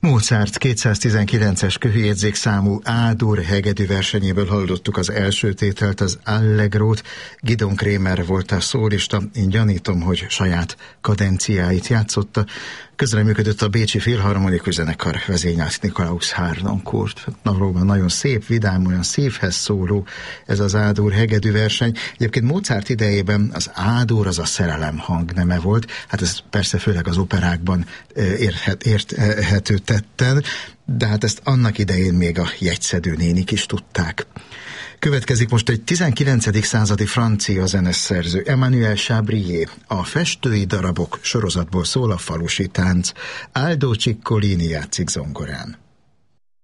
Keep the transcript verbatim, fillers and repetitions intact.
Mozart kétszáztizenkilences köhögjegyzékszámú A-dur hegedű versenyéből hallottuk az első tételt, az Allegrót. Gidon Kremer volt a szólista, én gyanítom, hogy saját kadenciáit játszotta. Közreműködött a Bécsi Filharmonikus Zenekar, vezényelt Nikolaus Harnoncourt. Valóban nagyon szép, vidám, olyan szívhez szóló ez az A-dur hegedű verseny. Egyébként Mozart idejében az A-dur az a szerelem hangneme volt, hát ez persze főleg az operákban érhet, érthető tetten, de hát ezt annak idején még a jegyszedő nénik is tudták. Következik most egy tizenkilencedik századi francia zeneszerző, Emmanuel Chabrier. A Festői darabok sorozatból szól a Falusi tánc. Aldo Ciccolini játszik zongorán.